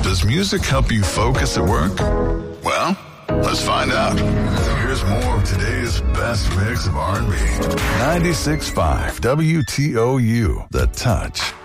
Does music help you focus at work? Well, let's find out. Here's more of today's best mix of R&B. 96.5 WTOU, The Touch.